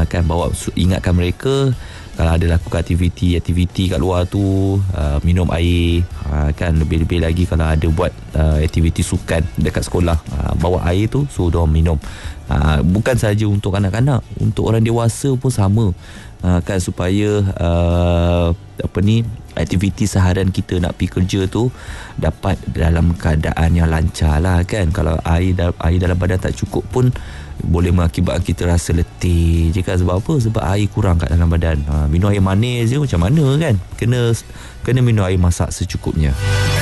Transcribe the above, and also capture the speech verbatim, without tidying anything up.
kan bawa ingatkan mereka kalau ada lakukan aktiviti-aktiviti kat luar tu, uh, minum air, uh, kan lebih-lebih lagi kalau ada buat uh, aktiviti sukan dekat sekolah, uh, bawa air tu suruh diorang minum. Uh, bukan saja untuk anak-anak, untuk orang dewasa pun sama, uh, kan supaya uh, apa ni aktiviti seharian kita nak pergi kerja tu dapat dalam keadaan yang lancar lah kan. Kalau air, air dalam badan tak cukup pun boleh mengakibatkan kita rasa letih je kan. Sebab apa? Sebab air kurang kat dalam badan. Ha, minum air manis je macam mana kan? Kena kena minum air masak secukupnya.